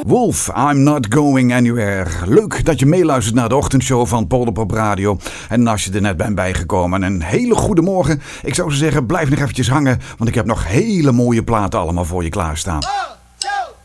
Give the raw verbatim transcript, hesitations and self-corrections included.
Wolf, I'm not going anywhere. Leuk dat je meeluistert naar de ochtendshow van Polderpop Radio. En als je er net bent bijgekomen, een hele goede morgen. Ik zou zo zeggen, blijf nog eventjes hangen, want ik heb nog hele mooie platen allemaal voor je klaarstaan.